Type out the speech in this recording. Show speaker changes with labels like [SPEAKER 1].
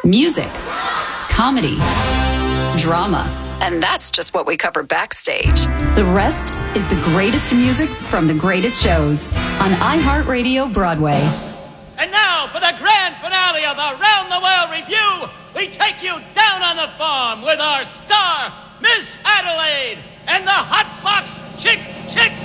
[SPEAKER 1] music, comedy, drama. And that's just what we cover backstage. The rest is the greatest music from the greatest shows on iHeartRadio Broadway.
[SPEAKER 2] And now for the grand finale of Around the World Review, we take you down on the farm with our star, Miss Adelaide, and the Hot Box Chick